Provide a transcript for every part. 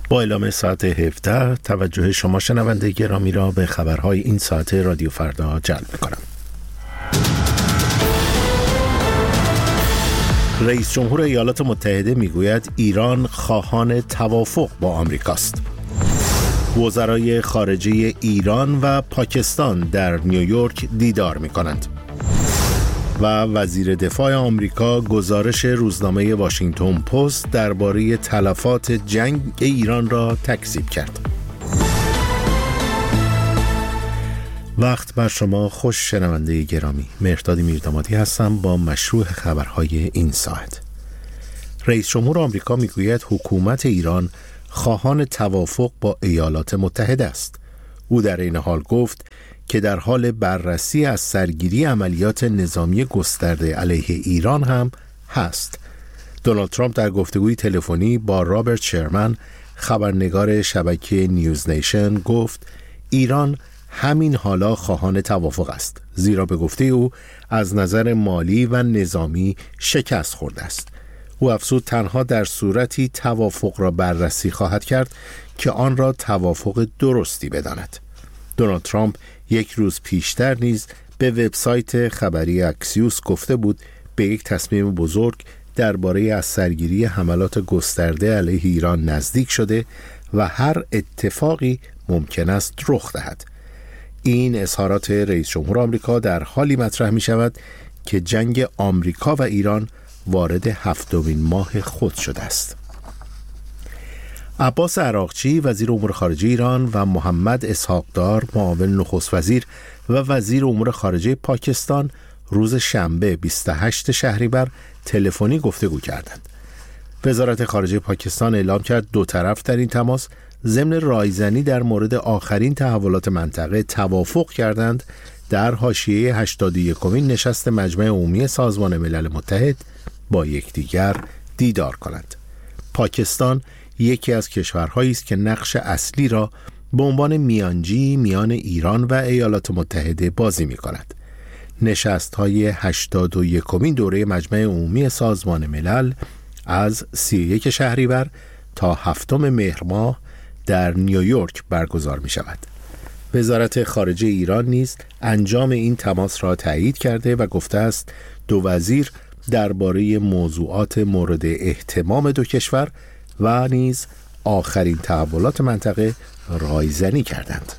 با اعلام ساعت 17 توجه شما شنونده گرامی را به خبرهای این ساعت رادیو فردا جلب می‌کنم. رئیس جمهور ایالات متحده میگوید ایران خواهان توافق با آمریکاست. وزرای خارجه ایران و پاکستان در نیویورک دیدار می‌کنند. و وزیر دفاع آمریکا گزارش روزنامه واشنگتن پست درباره تلفات جنگ ایران را تکذیب کرد. وقت بر شما خوش شنونده گرامی. مهرداد میردامادی هستم با مشروع خبرهای این ساعت. رئیس جمهور آمریکا میگوید حکومت ایران خواهان توافق با ایالات متحده است. او در این حال گفت که در حال بررسی از سرگیری عملیات نظامی گسترده علیه ایران هم هست. دونالد ترامپ در گفتگوی تلفنی با رابرت شرمن خبرنگار شبکه نیوز نیشن گفت ایران همین حالا خواهان توافق است، زیرا به گفته او از نظر مالی و نظامی شکست خورده است. او افزود تنها در صورتی توافق را بررسی خواهد کرد که آن را توافق درستی بداند. دونالد ترامپ یک روز پیشتر نیز به وبسایت خبری اکسیوس گفته بود به یک تصمیم بزرگ درباره از سرگیری حملات گسترده علیه ایران نزدیک شده و هر اتفاقی ممکن است رخ دهد. این اظهارات رئیس جمهور آمریکا در حالی مطرح می شود که جنگ آمریکا و ایران وارد 7مین ماه خود شده است. عباس عراقچی وزیر امور خارجه ایران و محمد اسحاقدار معاون نخست وزیر و وزیر امور خارجه پاکستان روز شنبه 28 شهریور تلفنی گفتگو کردند. وزارت خارجه پاکستان اعلام کرد دو طرف در این تماس ضمن رایزنی در مورد آخرین تحولات منطقه توافق کردند در حاشیه 81مین نشست مجمع عمومی سازمان ملل متحد با یکدیگر دیدار کنند. پاکستان یکی از کشورهایی است که نقش اصلی را به عنوان میانجی میان ایران و ایالات متحده بازی می کند. نشست‌های 81مین دوره مجمع عمومی سازمان ملل از 31 شهریور تا 7 مهر ماه در نیویورک برگزار می شود. وزارت خارجه ایران نیز انجام این تماس را تایید کرده و گفته است دو وزیر درباره موضوعات مورد اهتمام دو کشور و نیز آخرین تحولات منطقه رایزنی کردند.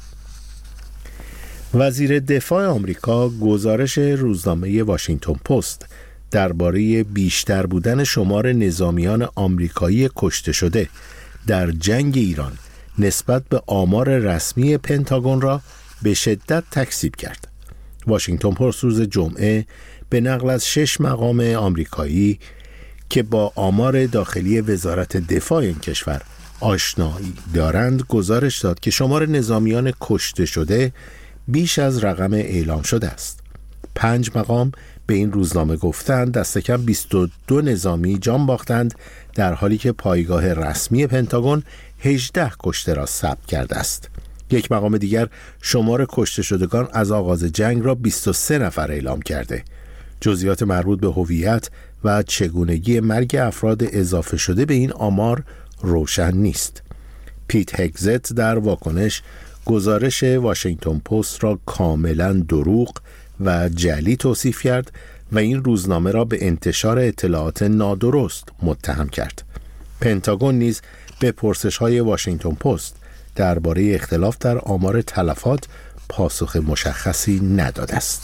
وزیر دفاع آمریکا گزارش روزنامه واشنگتن پست درباره بیشتر بودن شمار نظامیان آمریکایی کشته شده در جنگ ایران نسبت به آمار رسمی پنتاگون را به شدت تکذیب کرد. واشنگتن پست روز جمعه به نقل از 6 مقام آمریکایی که با آمار داخلی وزارت دفاع این کشور آشنایی دارند گزارش داد که شمار نظامیان کشته شده بیش از رقم اعلام شده است. 5 مقام به این روزنامه گفتند دست کم 22 نظامی جان باختند در حالی که پایگاه رسمی پنتاگون 18 کشته را ثبت کرده است. یک مقام دیگر شمار کشته شدگان از آغاز جنگ را 23 نفر اعلام کرده. جزئیات مربوط به هویت و چگونگی مرگ افراد اضافه شده به این آمار روشن نیست. پیت هگزت در واکنش گزارش واشنگتن پست را کاملا دروغ و جعلی توصیف کرد و این روزنامه را به انتشار اطلاعات نادرست متهم کرد. پنتاگون نیز به پرسش‌های واشنگتن پست درباره اختلاف در آمار تلفات پاسخ مشخصی نداده است.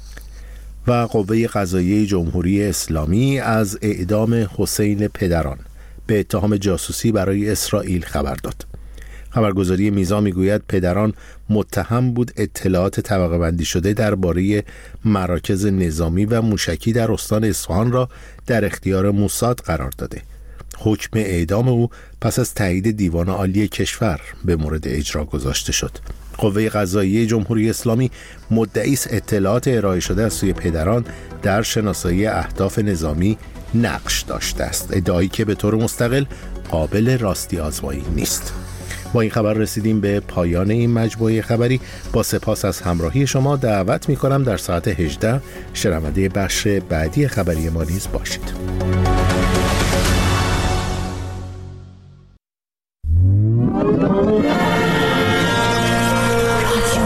و قوه قضاییه جمهوری اسلامی از اعدام حسین پدران به اتهام جاسوسی برای اسرائیل خبر داد. خبرگزاری میزان میگوید پدران متهم بود اطلاعات طبقه بندی شده درباره مراکز نظامی و موشکی در استان اصفهان را در اختیار موساد قرار داده. حکم اعدام او پس از تایید دیوان عالی کشور به مورد اجرا گذاشته شد. قوه قضاییه جمهوری اسلامی مدعی است اطلاعات ارائه شده از سوی پدران در شناسایی اهداف نظامی نقش داشته است، ادعایی که به طور مستقل قابل راستی آزمایی نیست. با این خبر رسیدیم به پایان این مجموعه خبری. با سپاس از همراهی شما دعوت می کنم در ساعت 18 شنونده بخش بعدی خبری ما نیز باشید.